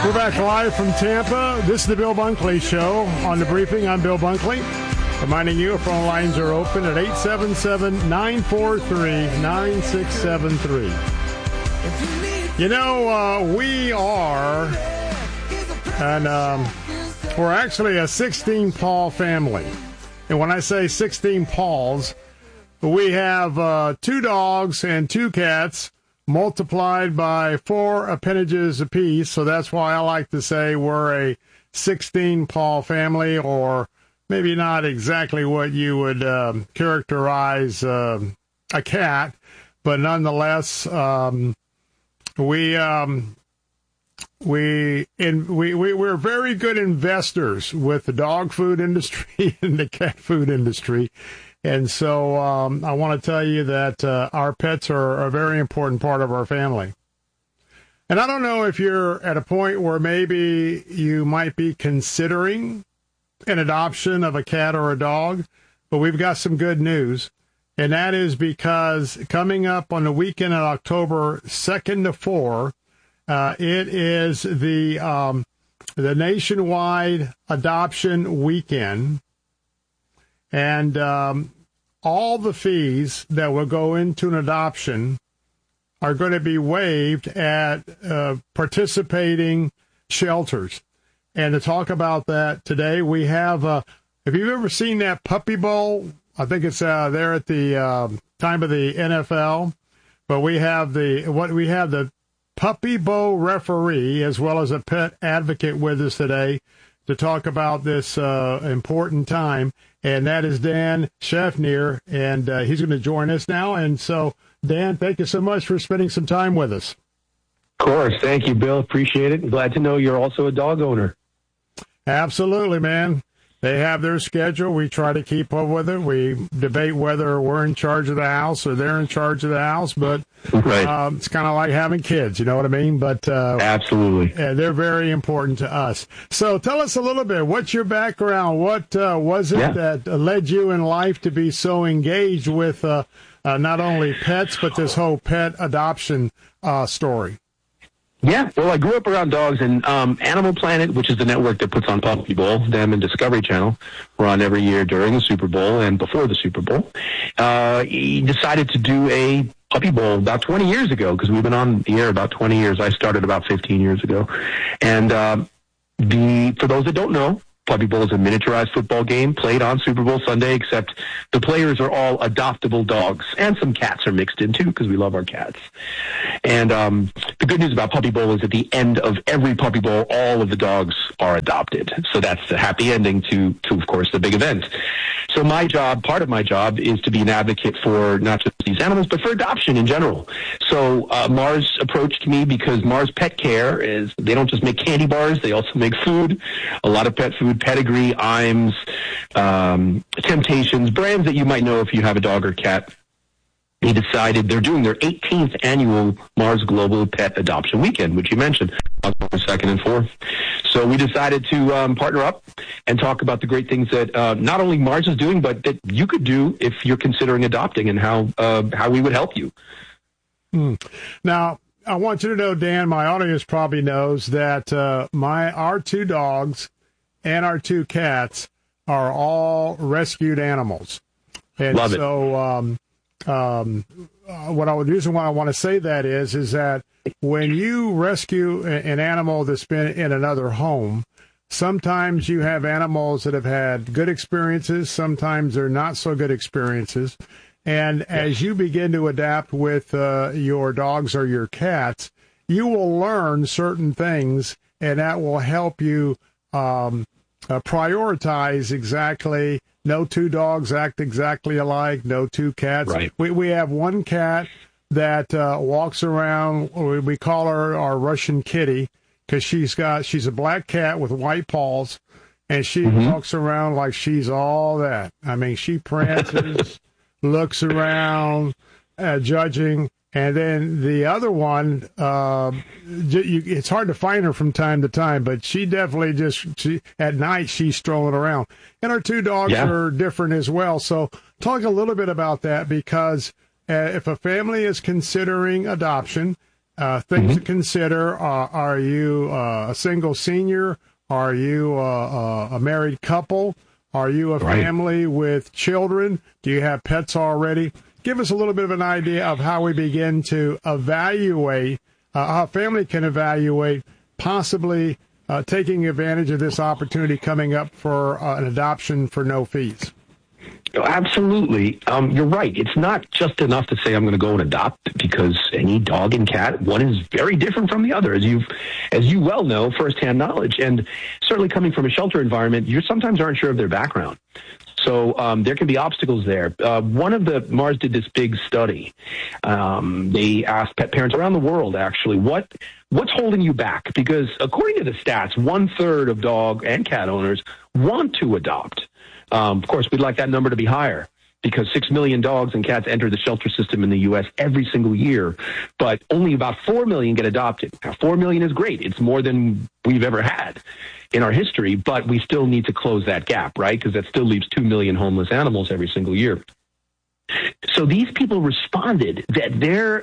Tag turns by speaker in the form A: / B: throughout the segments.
A: We're back live from Tampa. This is the Bill Bunkley Show. On the briefing, I'm Bill Bunkley. Reminding you, phone lines are open at 877-943-9673. You know, we are, and we're actually a 16-paw family. And when I say 16 paws, we have 2 dogs and 2 cats, multiplied by 4 appendages apiece. So that's why I like to say we're a 16-paw family, or maybe not exactly what you would characterize a cat, but nonetheless, we're very good investors with the dog food industry and the cat food industry. And so I want to tell you that our pets are a very important part of our family. And I don't know if you're at a point where maybe you might be considering an adoption of a cat or a dog, but we've got some good news. And that is because coming up on the weekend of October 2nd to 4, it is the nationwide adoption weekend. And all the fees that will go into an adoption are going to be waived at participating shelters. And to talk about that today, we have, have you ever seen that Puppy Bowl? I think it's there at the time of the NFL. But we have the Puppy Bowl referee as well as a pet advocate with us today to talk about this important time, and that is Dan Schaffner, and he's going to join us now. And so, Dan, thank you so much for spending some time with us.
B: Of course. Thank you, Bill. Appreciate it. Glad to know you're also a dog owner.
A: Absolutely, man. They have their schedule. We try to keep up with it. We debate whether we're in charge of the house or they're in charge of the house, but
B: right.
A: It's kind of like having kids, you know what I mean? But
B: absolutely,
A: they're very important to us. So tell us a little bit. What's your background? What was it that led you in life to be so engaged with not only pets, but this whole pet adoption story?
B: Yeah, well, I grew up around dogs, and Animal Planet, which is the network that puts on Puppy Bowl, them and Discovery Channel, were on every year during the Super Bowl and before the Super Bowl. He decided to do a Puppy Bowl about 20 years ago, because we've been on the air about 20 years. I started about 15 years ago. And for those that don't know, Puppy Bowl is a miniaturized football game played on Super Bowl Sunday, except the players are all adoptable dogs, and some cats are mixed in too, because we love our cats. And the good news about Puppy Bowl is at the end of every Puppy Bowl, all of the dogs are adopted. So that's the happy ending to of course, the big event. So my job, part of my job, is to be an advocate for not just these animals, but for adoption in general. So Mars approached me because Mars Pet Care they don't just make candy bars, they also make food, a lot of pet food, Pedigree, Iams, Temptations, brands that you might know if you have a dog or cat. They decided they're doing their 18th annual Mars Global Pet Adoption Weekend, which you mentioned, October 2nd and 4th. So we decided to partner up and talk about the great things that not only Mars is doing, but that you could do if you're considering adopting, and how we would help you.
A: Now, I want you to know, Dan, my audience probably knows that our 2 dogs and our 2 cats are all rescued animals. And
B: Love it.
A: So the reason why I want to say that is that when you rescue an animal that's been in another home, sometimes you have animals that have had good experiences, sometimes they're not so good experiences. And as you begin to adapt with your dogs or your cats, you will learn certain things, and that will help you prioritize exactly. No 2 dogs act exactly alike. No 2 cats.
B: Right.
A: We have one cat that walks around. We call her our Russian kitty because she's a black cat with white paws, and she walks around like she's all that. I mean, she prances, looks around, judging. And then the other one, it's hard to find her from time to time, but she definitely at night she's strolling around. And our 2 dogs are different as well. So talk a little bit about that, because if a family is considering adoption, things to consider. Are you a single senior? Are you a married couple? Are you a family with children? Do you have pets already? Give us a little bit of an idea of how we begin to evaluate, how a family can evaluate possibly taking advantage of this opportunity coming up for an adoption for no fees.
B: Absolutely. You're right. It's not just enough to say I'm going to go and adopt, because any dog and cat, one is very different from the other, as you well know, firsthand knowledge. And certainly coming from a shelter environment, you sometimes aren't sure of their background. So there can be obstacles there. Mars did this big study. They asked pet parents around the world, actually, what's holding you back? Because according to the stats, 1/3 of dog and cat owners want to adopt. Of course, we'd like that number to be higher, because 6 million dogs and cats enter the shelter system in the U.S. every single year, but only about 4 million get adopted. Now, 4 million is great. It's more than we've ever had in our history, but we still need to close that gap, right? Because that still leaves 2 million homeless animals every single year. So these people responded that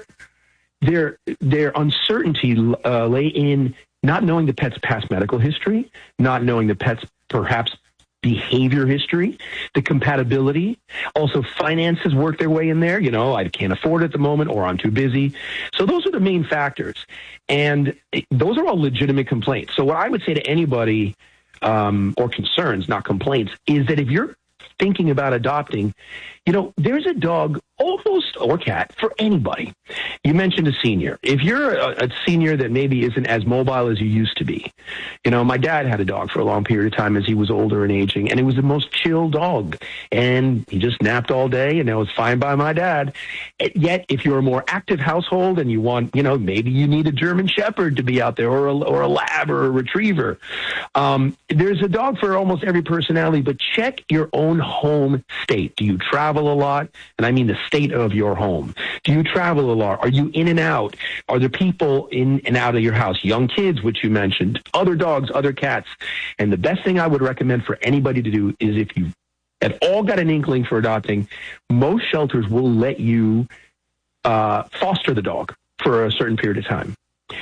B: their uncertainty lay in not knowing the pet's past medical history, not knowing the pet's perhaps behavior history, the compatibility. Also, finances work their way in there. I can't afford it at the moment, or I'm too busy. So those are the main factors. And those are all legitimate complaints. So what I would say to anybody, or concerns, not complaints, is that if you're thinking about adopting, there's a dog almost, or cat, for anybody. You mentioned a senior. If you're a senior that maybe isn't as mobile as you used to be, my dad had a dog for a long period of time as he was older and aging, and it was the most chill dog, and he just napped all day, and that was fine by my dad. Yet, if you're a more active household and you want, maybe you need a German Shepherd to be out there, or a Lab or a Retriever, there's a dog for almost every personality. But check your own home state. Do you travel a lot? And I mean the state of your home. Do you travel a lot? Are you in and out? Are there people in and out of your house? Young kids, which you mentioned, other dogs, other cats. And the best thing I would recommend for anybody to do is, if you at all got an inkling for adopting, most shelters will let you foster the dog for a certain period of time.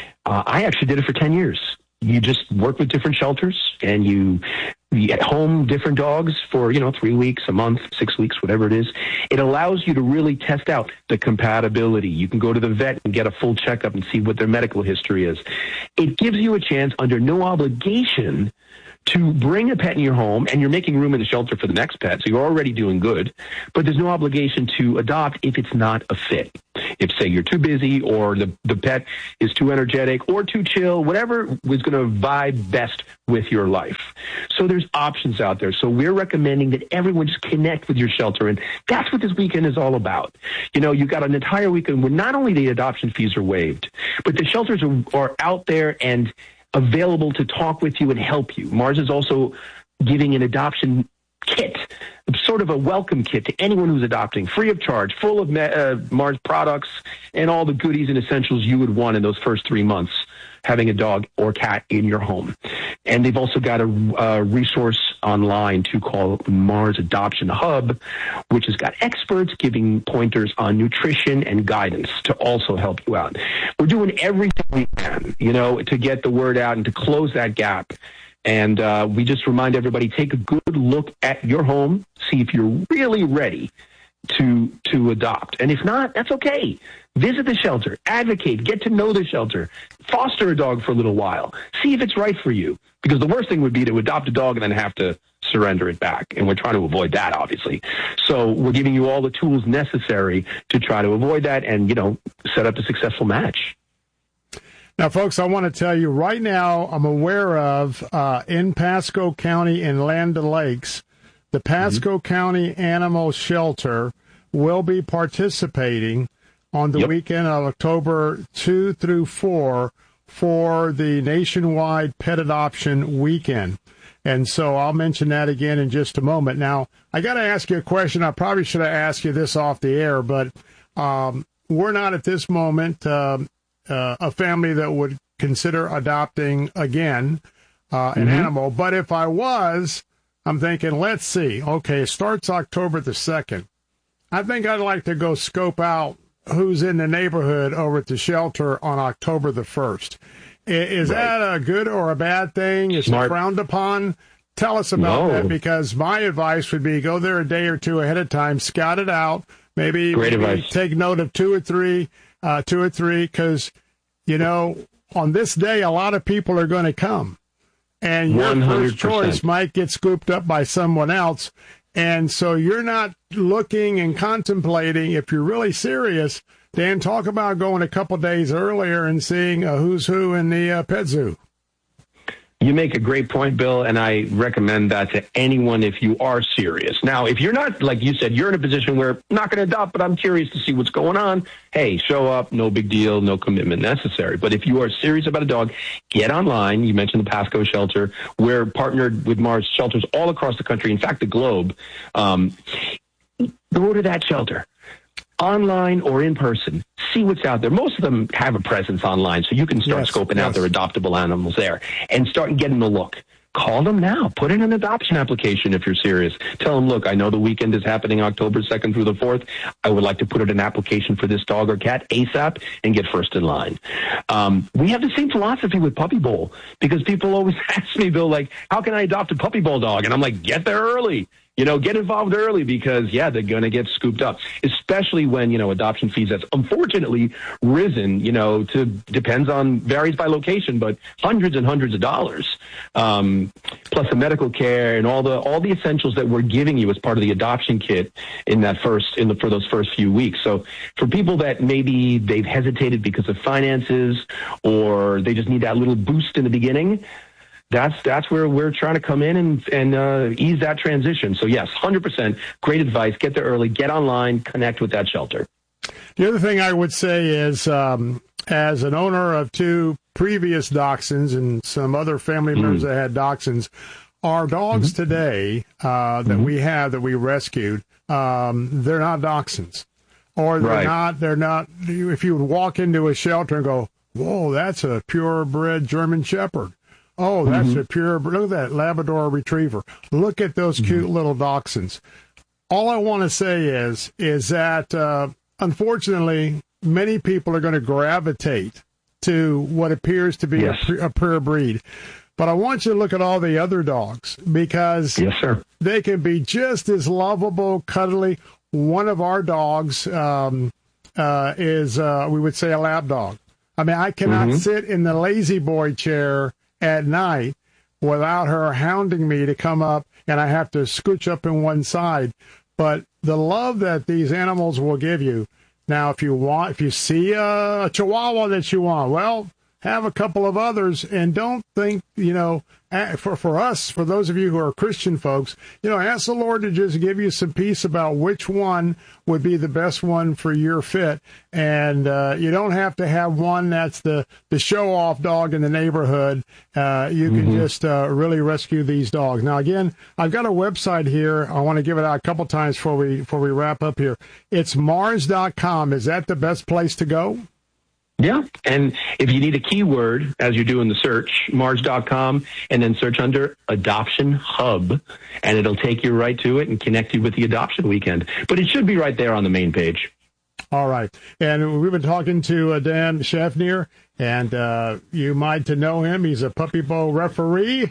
B: I actually did it for 10 years. You just work with different shelters, and you at home different dogs for 3 weeks, a month, 6 weeks, whatever it is. It allows you to really test out the compatibility. You can go to the vet and get a full checkup and see what their medical history is. It gives you a chance, under no obligation, to bring a pet in your home, and you're making room in the shelter for the next pet, so you're already doing good, but there's no obligation to adopt if it's not a fit. If, say, you're too busy, or the pet is too energetic or too chill, whatever was going to vibe best with your life. So there's options out there. So we're recommending that everyone just connect with your shelter, and that's what this weekend is all about. You've got an entire weekend where not only the adoption fees are waived, but the shelters are out there and available to talk with you and help you. Mars is also giving an adoption kit, sort of a welcome kit to anyone who's adopting, free of charge, full of Mars products and all the goodies and essentials you would want in those first 3 months having a dog or cat in your home. And they've also got a resource online too called Mars Adoption Hub, which has got experts giving pointers on nutrition and guidance to also help you out. We're doing everything we can, to get the word out and to close that gap. And we just remind everybody, take a good look at your home, see if you're really ready to adopt. And if not, that's okay. Visit the shelter, advocate, get to know the shelter, foster a dog for a little while, see if it's right for you. Because the worst thing would be to adopt a dog and then have to surrender it back. And we're trying to avoid that, obviously. So we're giving you all the tools necessary to try to avoid that and, set up a successful match.
A: Now, folks, I want to tell you right now, I'm aware of in Pasco County in Land O'Lakes, the Pasco County Animal Shelter will be participating on the weekend of October 2 through 4 for the nationwide pet adoption weekend. And so I'll mention that again in just a moment. Now, I got to ask you a question. I probably should have asked you this off the air, but we're not at this moment a family that would consider adopting again an animal. But if I was, I'm thinking, let's see. Okay, it starts October the 2nd. I think I'd like to go scope out who's in the neighborhood over at the shelter on October the 1st. Is that a good or a bad thing? Is it frowned upon? Tell us about that, because my advice would be go there a day or two ahead of time, scout it out, maybe take note of two or three, because, you know, on this day, a lot of people are going to come. And your 100%. First choice might get scooped up by someone else. And so you're not looking and contemplating, if you're really serious, Dan, talk about going a couple days earlier and seeing a who's who in the pet zoo.
B: You make a great point, Bill, and I recommend that to anyone if you are serious. Now, if you're not, like you said, you're in a position where I'm not going to adopt, but I'm curious to see what's going on, hey, show up, no big deal, no commitment necessary. But if you are serious about a dog, get online. You mentioned the Pasco shelter. We're partnered with Mars shelters all across the country, in fact, the globe. Go to that shelter. Online or in person, see what's out there. Most of them have a presence online, so you can start scoping out their adoptable animals there and start getting a look. Call them now. Put in an adoption application if you're serious. Tell them, look, I know the weekend is happening October 2nd through the 4th. I would like to put in an application for this dog or cat ASAP and get first in line. We have the same philosophy with Puppy Bowl, because people always ask me, Bill, like, how can I adopt a Puppy Bowl dog? And I'm like, get there early. You know, get involved early, because, they're going to get scooped up, especially when, adoption fees that's unfortunately risen, varies by location, but hundreds and hundreds of dollars, plus the medical care and all the essentials that we're giving you as part of the adoption kit for those first few weeks. So for people that maybe they've hesitated because of finances, or they just need that little boost in the beginning, that's where we're trying to come in and ease that transition. So yes, 100% great advice. Get there early, get online, connect with that shelter.
A: The other thing I would say is, as an owner of two previous dachshunds and some other family members that had dachshunds, our dogs today that we rescued, they're not dachshunds, or they're not. If you would walk into a shelter and go, whoa, that's a purebred German Shepherd. Oh, that's a look at that Labrador Retriever. Look at those cute little dachshunds. All I want to say is that, unfortunately, many people are going to gravitate to what appears to be a pure breed. But I want you to look at all the other dogs, because they can be just as lovable, cuddly. One of our dogs is, we would say, a lap dog. I mean, I cannot sit in the lazy boy chair at night without her hounding me to come up, and I have to scooch up in one side. But the love that these animals will give you. Now, if you see a Chihuahua that you want, well, have a couple of others, and don't think, for us, for those of you who are Christian folks, ask the Lord to just give you some peace about which one would be the best one for your fit. And you don't have to have one that's the show-off dog in the neighborhood. You can just really rescue these dogs. Now, again, I've got a website here. I want to give it out a couple times before we wrap up here. It's Mars.com. Is that the best place to go?
B: Yeah, and if you need a keyword as you're doing the search, Mars.com, and then search under Adoption Hub, and it'll take you right to it and connect you with the adoption weekend. But it should be right there on the main page.
A: All right. And we've been talking to Dan Schaffner, and you might know him. He's a Puppy Bowl referee.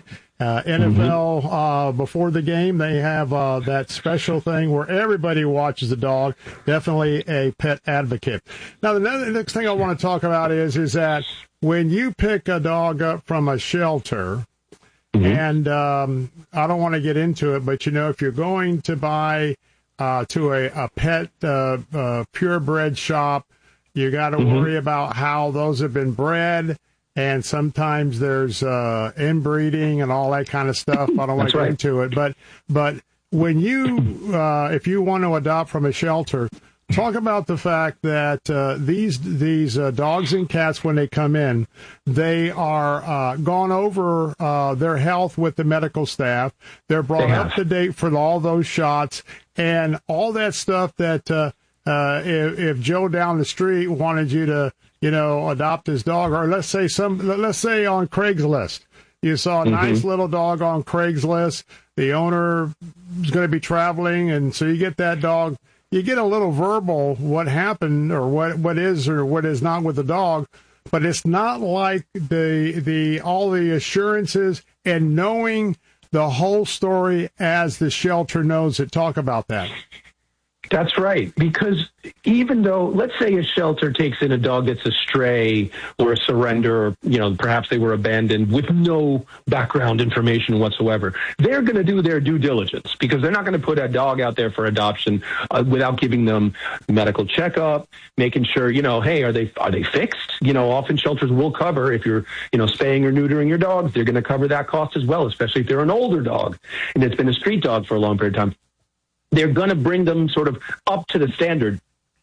A: NFL, before the game, they have that special thing where everybody watches the dog. Definitely a pet advocate. Now, the next thing I want to talk about is that when you pick a dog up from a shelter, and I don't want to get into it, but, if you're going to buy to a pet purebred shop, you got to worry about how those have been bred. And sometimes there's inbreeding and all that kind of stuff. I don't want to get into it. But when you, if you want to adopt from a shelter, talk about the fact that these dogs and cats, when they come in, they are gone over their health with the medical staff. They're brought up to date for all those shots and all that stuff that if Joe down the street wanted you to, adopt his dog, or let's say on Craigslist, you saw a nice little dog on Craigslist. The owner is going to be traveling, and so you get that dog, you get a little verbal what happened or what is or what is not with the dog, but it's not like the all the assurances and knowing the whole story as the shelter knows it. Talk about that.
B: That's right, because even though, let's say a shelter takes in a dog that's a stray or a surrender, or, perhaps they were abandoned with no background information whatsoever, they're going to do their due diligence because they're not going to put a dog out there for adoption without giving them medical checkup, making sure, hey, are they fixed? Often shelters will cover if you're, spaying or neutering your dogs, they're going to cover that cost as well, especially if they're an older dog and it's been a street dog for a long period of time. They're going to bring them sort of up to the standard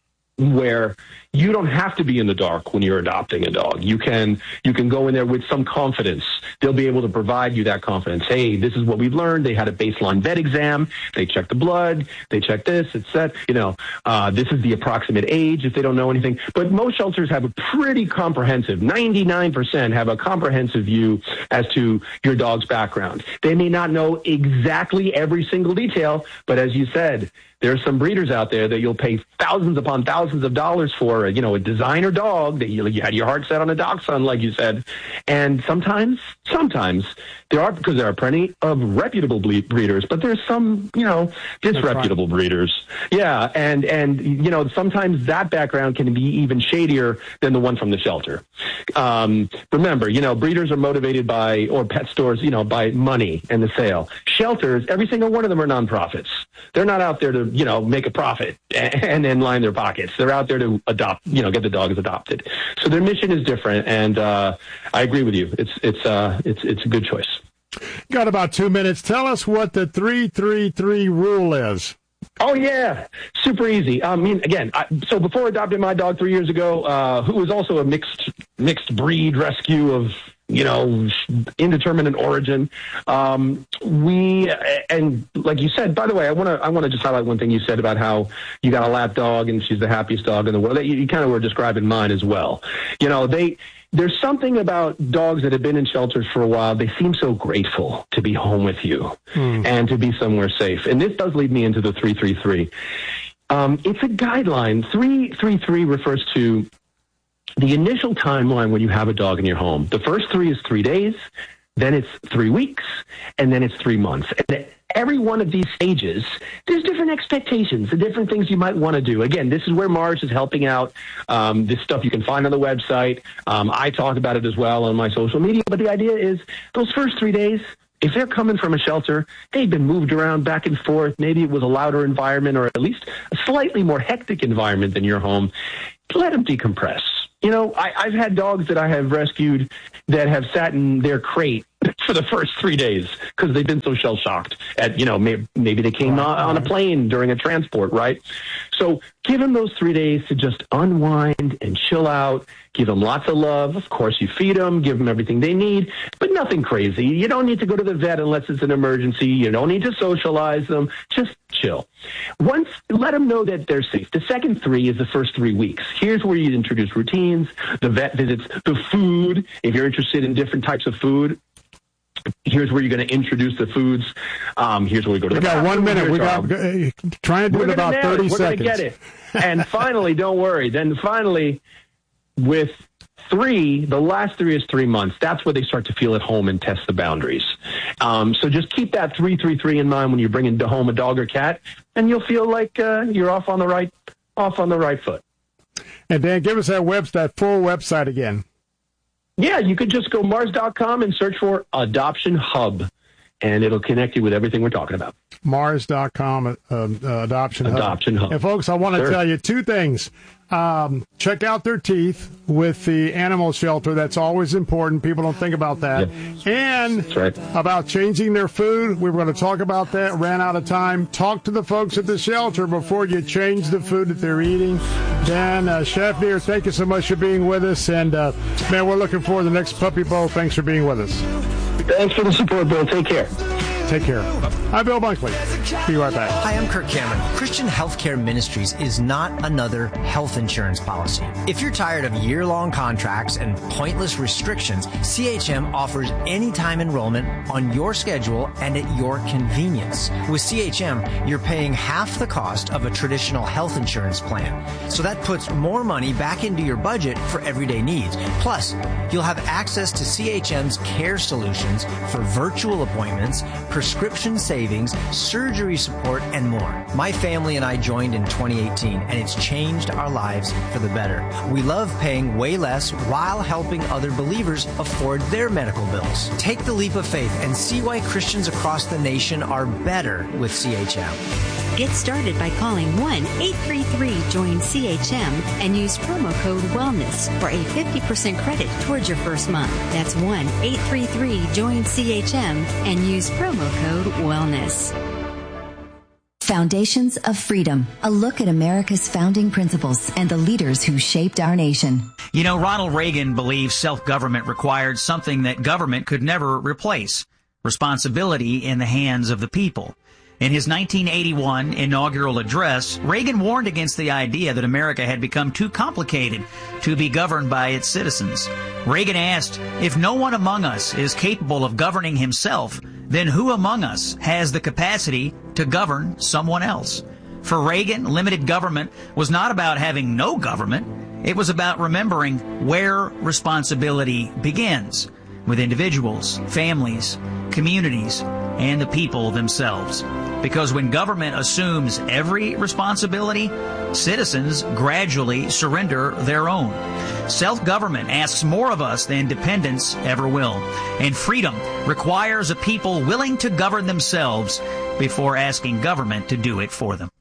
B: where you don't have to be in the dark when you're adopting a dog. You can go in there with some confidence. They'll be able to provide you that confidence. Hey, this is what we've learned. They had a baseline vet exam. They checked the blood. They checked this. It's set. This is the approximate age if they don't know anything. But most shelters have a pretty comprehensive, 99% have a comprehensive view as to your dog's background. They may not know exactly every single detail, but as you said, there's some breeders out there that you'll pay thousands upon thousands of dollars for, a designer dog that you had your heart set on a dachshund, like you said. And sometimes there are plenty of reputable breeders, but there's some, disreputable breeders. Yeah. And sometimes that background can be even shadier than the one from the shelter. Remember, breeders are motivated by, or pet stores, by money and the sale. Shelters, every single one of them are nonprofits. They're not out there to, make a profit and then line their pockets. They're out there to adopt, get the dogs adopted. So their mission is different. And I agree with you. It's a good choice.
A: Got about 2 minutes. Tell us what the 3-3-3 rule is.
B: Oh, yeah. Super easy. So before adopting my dog 3 years ago, who was also a mixed breed rescue of, indeterminate origin. And like you said, by the way, I want to just highlight one thing you said about how you got a lap dog and she's the happiest dog in the world. You kind of were describing mine as well. There's something about dogs that have been in shelters for a while. They seem so grateful to be home with you and to be somewhere safe. And this does lead me into the 3-3-3. It's a guideline. 3-3-3 refers to the initial timeline when you have a dog in your home. The first 3 is 3 days, then it's 3 weeks, and then it's 3 months. And every one of these stages, there's different expectations and different things you might want to do. Again, this is where Mars is helping out. This stuff you can find on the website. I talk about it as well on my social media. But the idea is those first 3 days, if they're coming from a shelter, they've been moved around back and forth. Maybe it was a louder environment or at least a slightly more hectic environment than your home. Let them decompress. I've had dogs that I have rescued that have sat in their crate for the first 3 days because they've been so shell-shocked at, maybe they came on a plane during a transport, right? So give them those 3 days to just unwind and chill out. Give them lots of love. Of course, you feed them, give them everything they need, but nothing crazy. You don't need to go to the vet unless it's an emergency. You don't need to socialize them. Just chill. Let them know that they're safe. The second 3 is the first 3 weeks. Here's where you introduce routines, the vet visits, the food. If you're interested in different types of food, here's where you're going to introduce the foods. Here's where we go to the bathroom.
A: We got 1 minute. We got trying to do it in about 30 seconds.
B: We're going to get it. And finally, don't worry. Then finally, with 3, the last 3 is 3 months. That's where they start to feel at home and test the boundaries. So just keep that 3-3-3 in mind when you're bringing home a dog or cat, and you'll feel like you're off on the right foot.
A: And Dan, give us that full website again.
B: Yeah, you could just go Mars.com and search for Adoption Hub, and it'll connect you with everything we're talking about.
A: Mars.com, Adoption Hub.
B: Adoption Hub.
A: And folks, I want to tell you 2 things. Check out their teeth with the animal shelter. That's always important. People don't think about that.
B: Yep.
A: And about changing their food. We were going to talk about that. Ran out of time. Talk to the folks at the shelter before you change the food that they're eating. Dan Schaffner, thank you so much for being with us. And, man, we're looking forward to the next Puppy Bowl. Thanks for being with us.
B: Thanks for the support, Bill. Take care.
A: Take care. I'm Bill Bunkley. Be right back.
C: Hi, I'm Kirk Cameron. Christian Healthcare Ministries is not another health insurance policy. If you're tired of year-long contracts and pointless restrictions, CHM offers anytime enrollment on your schedule and at your convenience. With CHM, you're paying half the cost of a traditional health insurance plan. So that puts more money back into your budget for everyday needs. Plus, you'll have access to CHM's care solutions for virtual appointments, prescription savings, surgery support, and more. My family and I joined in 2018, and it's changed our lives for the better. We love paying way less while helping other believers afford their medical bills. Take the leap of faith and see why Christians across the nation are better with CHM.
D: Get started by calling 1-833-JOIN-CHM and use promo code WELLNESS for a 50% credit towards your first month. That's 1-833-JOIN-CHM and use promo code WELLNESS.
E: Foundations of Freedom, a look at America's founding principles and the leaders who shaped our nation.
F: You know, Ronald Reagan believed self-government required something that government could never replace: responsibility in the hands of the people. In his 1981 inaugural address, Reagan warned against the idea that America had become too complicated to be governed by its citizens. Reagan asked, if no one among us is capable of governing himself, then who among us has the capacity to govern someone else? For Reagan, limited government was not about having no government. It was about remembering where responsibility begins, with individuals, families, communities, and the people themselves. Because when government assumes every responsibility, citizens gradually surrender their own. Self-government asks more of us than dependence ever will. And freedom requires a people willing to govern themselves before asking government to do it for them.